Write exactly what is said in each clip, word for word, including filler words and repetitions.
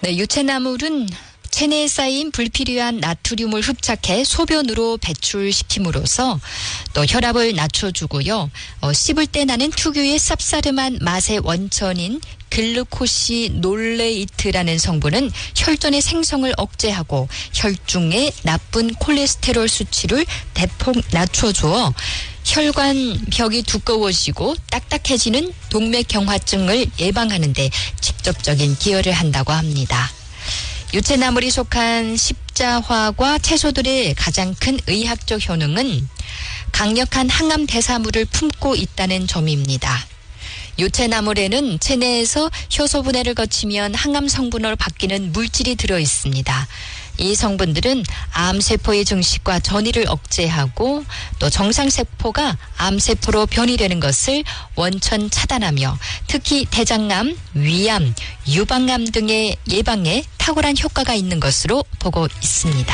네, 유채나물은 체내에 쌓인 불필요한 나트륨을 흡착해 소변으로 배출시킴으로써 또 혈압을 낮춰주고요. 어, 씹을 때 나는 특유의 쌉싸름한 맛의 원천인 글루코시놀레이트라는 성분은 혈전의 생성을 억제하고 혈중의 나쁜 콜레스테롤 수치를 대폭 낮춰주어 혈관벽이 두꺼워지고 딱딱해지는 동맥경화증을 예방하는 데 직접적인 기여를 한다고 합니다. 유채나물이 속한 십자화과 채소들의 가장 큰 의학적 효능은 강력한 항암 대사물을 품고 있다는 점입니다. 유채나물에는 체내에서 효소분해를 거치면 항암 성분으로 바뀌는 물질이 들어 있습니다. 이 성분들은 암세포의 증식과 전이를 억제하고 또 정상세포가 암세포로 변이되는 것을 원천 차단하며 특히 대장암, 위암, 유방암 등의 예방에 탁월한 효과가 있는 것으로 보고 있습니다.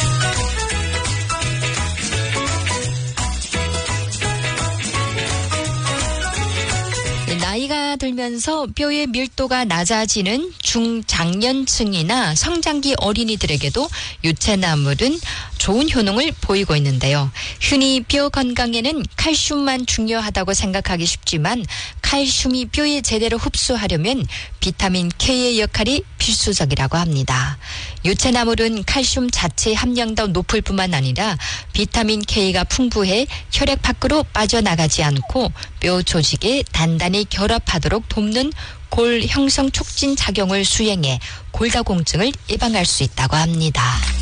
나이가 들면서 뼈의 밀도가 낮아지는 중장년층이나 성장기 어린이들에게도 유채나물은 좋은 효능을 보이고 있는데요. 흔히 뼈 건강에는 칼슘만 중요하다고 생각하기 쉽지만 칼슘이 뼈에 제대로 흡수하려면 비타민 K의 역할이 필수적이라고 합니다. 유채나물은 칼슘 자체 함량도 높을 뿐만 아니라 비타민 K가 풍부해 혈액 밖으로 빠져나가지 않고 뼈 조직에 단단히 결합하도록 돕는 골 형성 촉진 작용을 수행해 골다공증을 예방할 수 있다고 합니다.